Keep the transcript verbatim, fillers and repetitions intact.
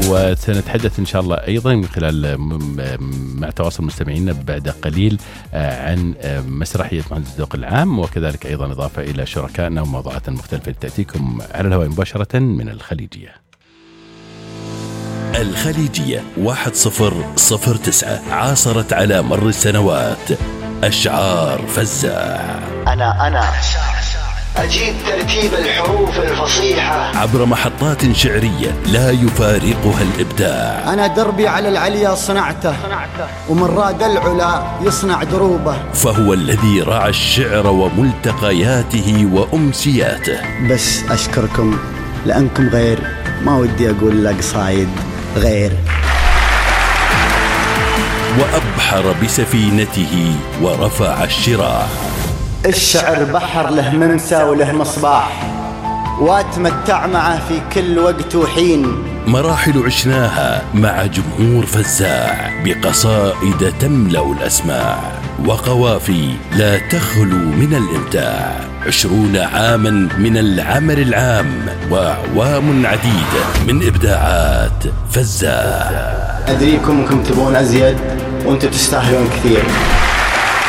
وسنتحدث إن شاء الله أيضا من خلال مع تواصل مستمعينا بعد قليل عن مسرحية مهندس الذوق العام، وكذلك أيضا إضافة إلى شركائنا وموضوعات مختلفة تأتيكم على الهواء مباشرة من الخليجية. الخليجية واحد صفر صفر تسعة عاصرت على مر السنوات أشعار فزاع. أنا أنا أجيد ترتيب الحروف الفصيحة عبر محطات شعرية لا يفارقها الإبداع. أنا دربي على العليا صنعته ومن راد العلا يصنع دروبه. فهو الذي رعى الشعر وملتقياته وأمسياته. بس أشكركم لأنكم غير، ما ودي أقول لك صايد غير. وأبحر بسفينته ورفع الشراع. الشعر بحر له منسى وله مصباح، واتمتع معه في كل وقت وحين. مراحل عشناها مع جمهور فزاع بقصائد تملأ الأسماع، وقوافي لا تخلو من الإمتاع. عشرون عاما من العمل العام وأعوام عديدة من إبداعات فزاع. أدريكم أنكم تبون أزيد وأنتم تستاهلون كثير.